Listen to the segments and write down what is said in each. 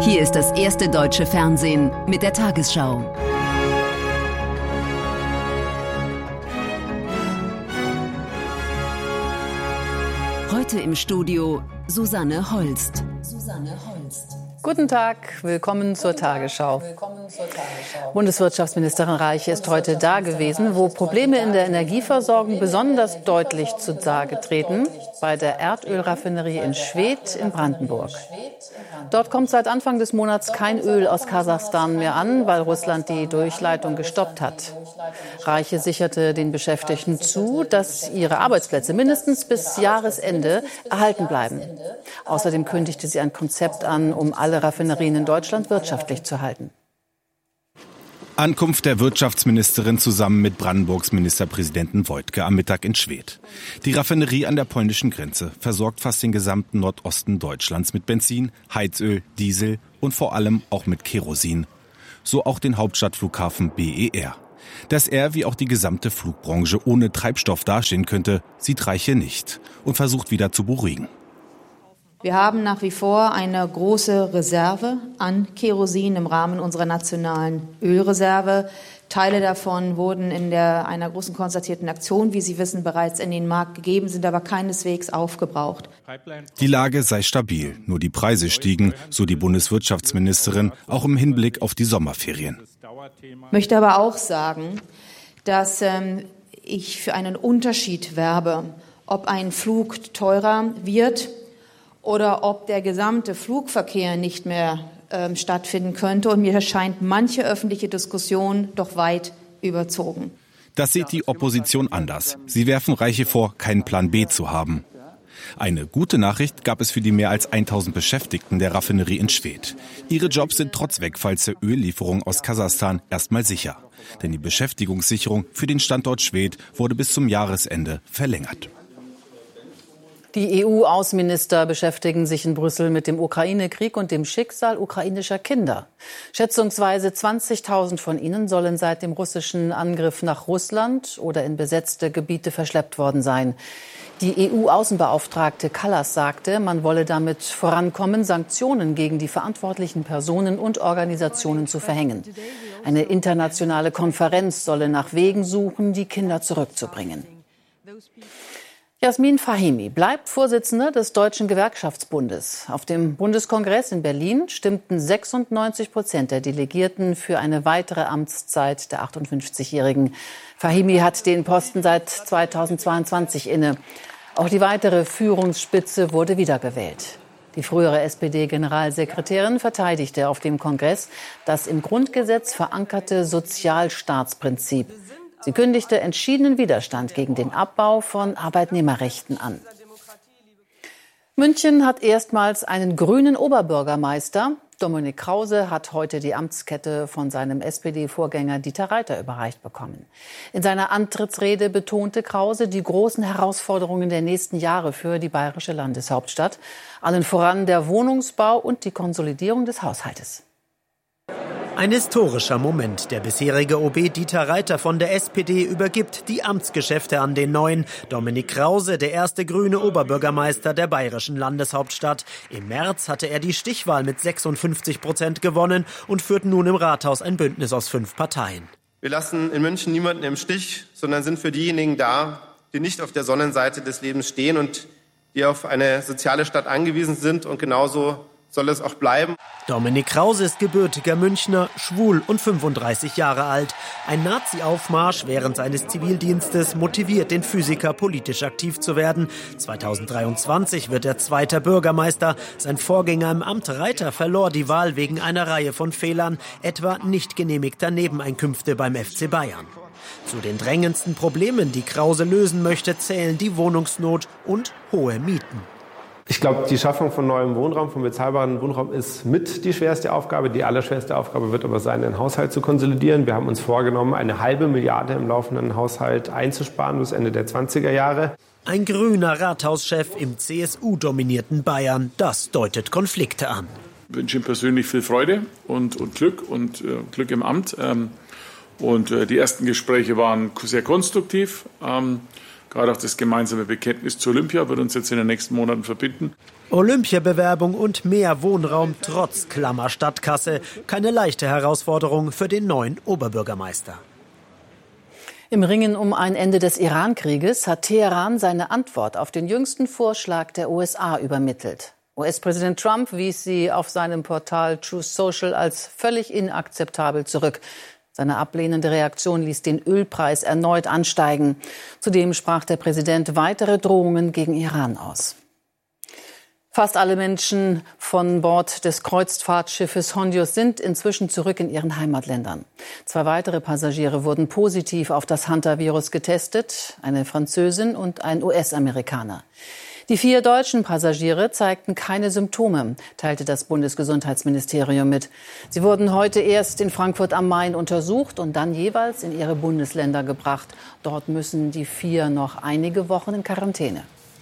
Hier ist das erste deutsche Fernsehen mit der Tagesschau. Heute im Studio Susanne Holst. Guten Tag, willkommen zur Tagesschau. Bundeswirtschaftsministerin Reich ist heute da gewesen, wo Probleme in der Energieversorgung besonders deutlich zutage treten, bei der Erdölraffinerie in Schwedt in Brandenburg. Dort kommt seit Anfang des Monats kein Öl aus Kasachstan mehr an, weil Russland die Durchleitung gestoppt hat. Reiche sicherte den Beschäftigten zu, dass ihre Arbeitsplätze mindestens bis Jahresende erhalten bleiben. Außerdem kündigte sie ein Konzept an, um alle Raffinerien in Deutschland wirtschaftlich zu halten. Ankunft der Wirtschaftsministerin zusammen mit Brandenburgs Ministerpräsidenten Wojtke am Mittag in Schwedt. Die Raffinerie an der polnischen Grenze versorgt fast den gesamten Nordosten Deutschlands mit Benzin, Heizöl, Diesel und vor allem auch mit Kerosin. So auch den Hauptstadtflughafen BER. Dass er wie auch die gesamte Flugbranche ohne Treibstoff dastehen könnte, sieht Reiche nicht und versucht wieder zu beruhigen. Wir haben nach wie vor eine große Reserve an Kerosin im Rahmen unserer nationalen Ölreserve. Teile davon wurden in einer großen konzertierten Aktion, wie Sie wissen, bereits in den Markt gegeben, sind aber keineswegs aufgebraucht. Die Lage sei stabil, nur die Preise stiegen, so die Bundeswirtschaftsministerin, auch im Hinblick auf die Sommerferien. Ich möchte aber auch sagen, dass ich für einen Unterschied werbe, ob ein Flug teurer wird oder ob der gesamte Flugverkehr nicht mehr stattfinden könnte. Und mir erscheint manche öffentliche Diskussion doch weit überzogen. Das sieht die Opposition anders. Sie werfen Reiche vor, keinen Plan B zu haben. Eine gute Nachricht gab es für die mehr als 1000 Beschäftigten der Raffinerie in Schwedt. Ihre Jobs sind trotz Wegfalls der Öllieferung aus Kasachstan erstmal sicher. Denn die Beschäftigungssicherung für den Standort Schwedt wurde bis zum Jahresende verlängert. Die EU-Außenminister beschäftigen sich in Brüssel mit dem Ukraine-Krieg und dem Schicksal ukrainischer Kinder. Schätzungsweise 20.000 von ihnen sollen seit dem russischen Angriff nach Russland oder in besetzte Gebiete verschleppt worden sein. Die EU-Außenbeauftragte Kallas sagte, man wolle damit vorankommen, Sanktionen gegen die verantwortlichen Personen und Organisationen zu verhängen. Eine internationale Konferenz solle nach Wegen suchen, die Kinder zurückzubringen. Jasmin Fahimi bleibt Vorsitzende des Deutschen Gewerkschaftsbundes. Auf dem Bundeskongress in Berlin stimmten 96% der Delegierten für eine weitere Amtszeit der 58-Jährigen. Fahimi hat den Posten seit 2022 inne. Auch die weitere Führungsspitze wurde wiedergewählt. Die frühere SPD-Generalsekretärin verteidigte auf dem Kongress das im Grundgesetz verankerte Sozialstaatsprinzip. Sie kündigte entschiedenen Widerstand gegen den Abbau von Arbeitnehmerrechten an. München hat erstmals einen grünen Oberbürgermeister. Dominik Krause hat heute die Amtskette von seinem SPD-Vorgänger Dieter Reiter überreicht bekommen. In seiner Antrittsrede betonte Krause die großen Herausforderungen der nächsten Jahre für die bayerische Landeshauptstadt. Allen voran der Wohnungsbau und die Konsolidierung des Haushaltes. Ein historischer Moment. Der bisherige OB Dieter Reiter von der SPD übergibt die Amtsgeschäfte an den neuen Dominik Krause, der erste grüne Oberbürgermeister der bayerischen Landeshauptstadt. Im März hatte er die Stichwahl mit 56% gewonnen und führt nun im Rathaus ein Bündnis aus 5 Parteien. Wir lassen in München niemanden im Stich, sondern sind für diejenigen da, die nicht auf der Sonnenseite des Lebens stehen und die auf eine soziale Stadt angewiesen sind, und genauso soll es auch bleiben. Dominik Krause ist gebürtiger Münchner, schwul und 35 Jahre alt. Ein Nazi-Aufmarsch während seines Zivildienstes motiviert den Physiker, politisch aktiv zu werden. 2023 wird er zweiter Bürgermeister. Sein Vorgänger im Amt Reiter verlor die Wahl wegen einer Reihe von Fehlern, etwa nicht genehmigter Nebeneinkünfte beim FC Bayern. Zu den drängendsten Problemen, die Krause lösen möchte, zählen die Wohnungsnot und hohe Mieten. Ich glaube, die Schaffung von neuem Wohnraum, von bezahlbarem Wohnraum ist mit die schwerste Aufgabe. Die allerschwerste Aufgabe wird aber sein, den Haushalt zu konsolidieren. Wir haben uns vorgenommen, 1,5 Milliarde im laufenden Haushalt einzusparen bis Ende der 20er Jahre. Ein grüner Rathauschef im CSU-dominierten Bayern, das deutet Konflikte an. Ich wünsche ihm persönlich viel Freude und Glück Glück im Amt. Die ersten Gespräche waren sehr konstruktiv. Gerade auch das gemeinsame Bekenntnis zu Olympia wird uns jetzt in den nächsten Monaten verbinden. Olympiabewerbung und mehr Wohnraum trotz klammer Stadtkasse. Keine leichte Herausforderung für den neuen Oberbürgermeister. Im Ringen um ein Ende des Iran-Krieges hat Teheran seine Antwort auf den jüngsten Vorschlag der USA übermittelt. US-Präsident Trump wies sie auf seinem Portal Truth Social als völlig inakzeptabel zurück. Seine ablehnende Reaktion ließ den Ölpreis erneut ansteigen. Zudem sprach der Präsident weitere Drohungen gegen Iran aus. Fast alle Menschen von Bord des Kreuzfahrtschiffes Hondios sind inzwischen zurück in ihren Heimatländern. 2 weitere Passagiere wurden positiv auf das Hunter-Virus getestet, eine Französin und ein US-Amerikaner. Die 4 deutschen Passagiere zeigten keine Symptome, teilte das Bundesgesundheitsministerium mit. Sie wurden heute erst in Frankfurt am Main untersucht und dann jeweils in ihre Bundesländer gebracht. Dort müssen die 4 noch einige Wochen in Quarantäne.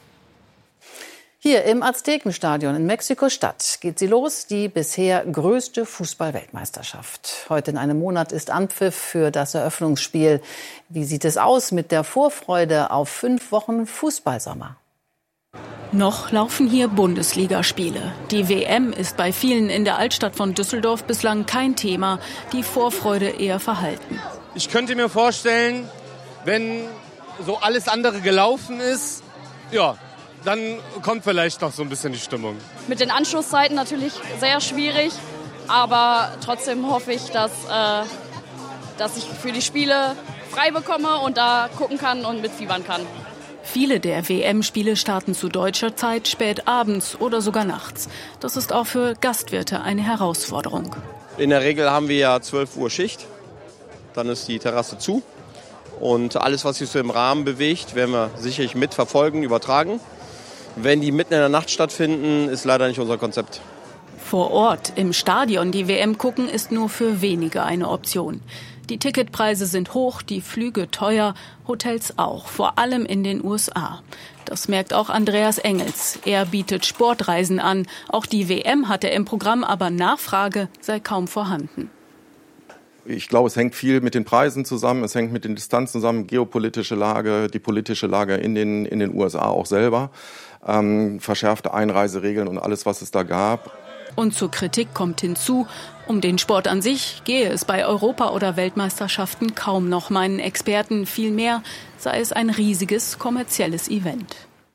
Hier im Aztekenstadion in Mexiko-Stadt geht sie los, die bisher größte Fußball-Weltmeisterschaft. Heute in einem Monat ist Anpfiff für das Eröffnungsspiel. Wie sieht es aus mit der Vorfreude auf 5 Wochen Fußballsommer? Noch laufen hier Bundesligaspiele. Die WM ist bei vielen in der Altstadt von Düsseldorf bislang kein Thema, die Vorfreude eher verhalten. Ich könnte mir vorstellen, wenn so alles andere gelaufen ist, ja, dann kommt vielleicht noch so ein bisschen die Stimmung. Mit den Anschlusszeiten natürlich sehr schwierig, aber trotzdem hoffe ich, dass ich für die Spiele frei bekomme und da gucken kann und mitfiebern kann. Viele der WM-Spiele starten zu deutscher Zeit spät abends oder sogar nachts. Das ist auch für Gastwirte eine Herausforderung. In der Regel haben wir ja 12 Uhr Schicht, dann ist die Terrasse zu und alles, was sich so im Rahmen bewegt, werden wir sicherlich mitverfolgen, übertragen. Wenn die mitten in der Nacht stattfinden, ist leider nicht unser Konzept. Vor Ort im Stadion die WM gucken ist nur für wenige eine Option. Die Ticketpreise sind hoch, die Flüge teuer, Hotels auch, vor allem in den USA. Das merkt auch Andreas Engels. Er bietet Sportreisen an. Auch die WM hat er im Programm, aber Nachfrage sei kaum vorhanden. Ich glaube, es hängt viel mit den Preisen zusammen, es hängt mit den Distanzen zusammen, geopolitische Lage, die politische Lage in den USA auch selber, verschärfte Einreiseregeln und alles, was es da gab. Und zur Kritik kommt hinzu, um den Sport an sich gehe es bei Europa- oder Weltmeisterschaften kaum noch, meinen Experten. Vielmehr sei es ein riesiges kommerzielles Event.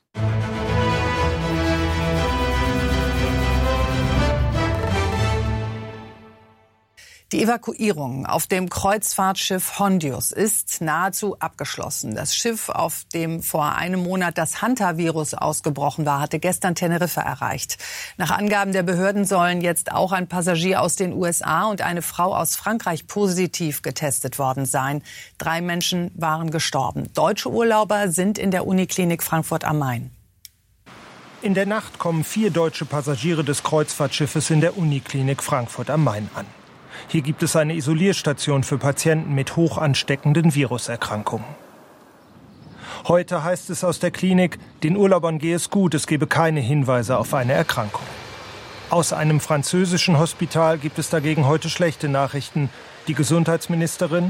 Die Evakuierung auf dem Kreuzfahrtschiff Hondios ist nahezu abgeschlossen. Das Schiff, auf dem vor einem Monat das Hunter-Virus ausgebrochen war, hatte gestern Teneriffa erreicht. Nach Angaben der Behörden sollen jetzt auch ein Passagier aus den USA und eine Frau aus Frankreich positiv getestet worden sein. 3 Menschen waren gestorben. Deutsche Urlauber sind in der Uniklinik Frankfurt am Main. In der Nacht kommen 4 deutsche Passagiere des Kreuzfahrtschiffes in der Uniklinik Frankfurt am Main an. Hier gibt es eine Isolierstation für Patienten mit hoch ansteckenden Viruserkrankungen. Heute heißt es aus der Klinik, den Urlaubern gehe es gut, es gebe keine Hinweise auf eine Erkrankung. Aus einem französischen Hospital gibt es dagegen heute schlechte Nachrichten. Die Gesundheitsministerin: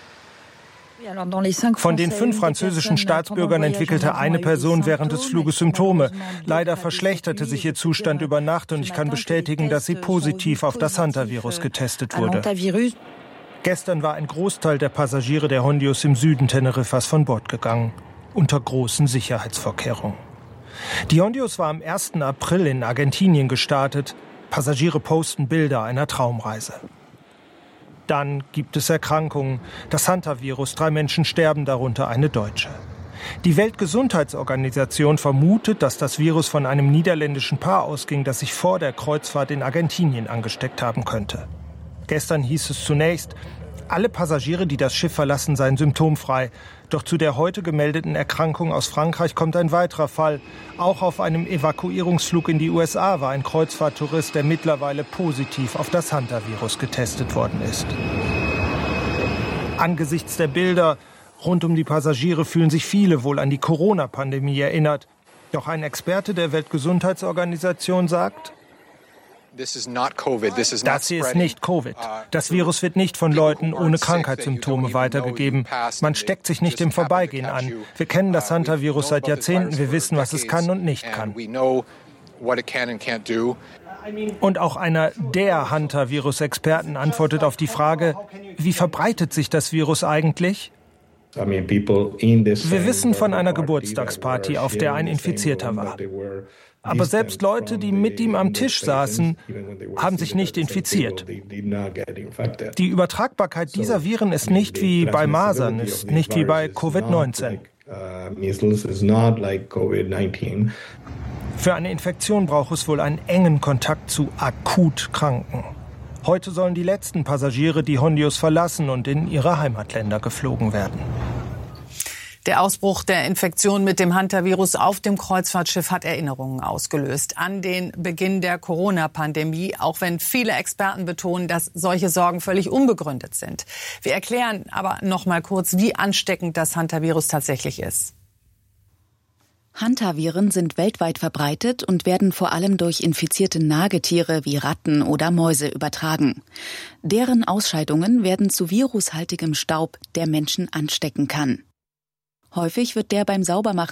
Von den 5 französischen Staatsbürgern entwickelte eine Person während des Fluges Symptome. Leider verschlechterte sich ihr Zustand über Nacht und ich kann bestätigen, dass sie positiv auf das Hunter-Virus getestet wurde. Gestern war ein Großteil der Passagiere der Hondios im Süden Teneriffas von Bord gegangen, unter großen Sicherheitsvorkehrungen. Die Hondios war am 1. April in Argentinien gestartet. Passagiere posten Bilder einer Traumreise. Dann gibt es Erkrankungen. Das Hunter-Virus, 3 Menschen sterben, darunter eine Deutsche. Die Weltgesundheitsorganisation vermutet, dass das Virus von einem niederländischen Paar ausging, das sich vor der Kreuzfahrt in Argentinien angesteckt haben könnte. Gestern hieß es zunächst, alle Passagiere, die das Schiff verlassen, seien symptomfrei. Doch zu der heute gemeldeten Erkrankung aus Frankreich kommt ein weiterer Fall. Auch auf einem Evakuierungsflug in die USA war ein Kreuzfahrttourist, der mittlerweile positiv auf das Hunter-Virus getestet worden ist. Angesichts der Bilder rund um die Passagiere fühlen sich viele wohl an die Corona-Pandemie erinnert. Doch ein Experte der Weltgesundheitsorganisation sagt: Das hier ist nicht Covid. Das Virus wird nicht von Leuten ohne Krankheitssymptome weitergegeben. Man steckt sich nicht im Vorbeigehen an. Wir kennen das Hantavirus seit Jahrzehnten. Wir wissen, was es kann und nicht kann. Und auch einer der Hantavirus-Experten antwortet auf die Frage, wie verbreitet sich das Virus eigentlich? Wir wissen von einer Geburtstagsparty, auf der ein Infizierter war. Aber selbst Leute, die mit ihm am Tisch saßen, haben sich nicht infiziert. Die Übertragbarkeit dieser Viren ist nicht wie bei Masern, ist nicht wie bei Covid-19. Für eine Infektion braucht es wohl einen engen Kontakt zu akut Kranken. Heute sollen die letzten Passagiere die Hondius verlassen und in ihre Heimatländer geflogen werden. Der Ausbruch der Infektion mit dem Hantavirus auf dem Kreuzfahrtschiff hat Erinnerungen ausgelöst an den Beginn der Corona-Pandemie, auch wenn viele Experten betonen, dass solche Sorgen völlig unbegründet sind. Wir erklären aber noch mal kurz, wie ansteckend das Hantavirus tatsächlich ist. Hantaviren sind weltweit verbreitet und werden vor allem durch infizierte Nagetiere wie Ratten oder Mäuse übertragen. Deren Ausscheidungen werden zu virushaltigem Staub, der Menschen anstecken kann. Häufig wird der beim Saubermachen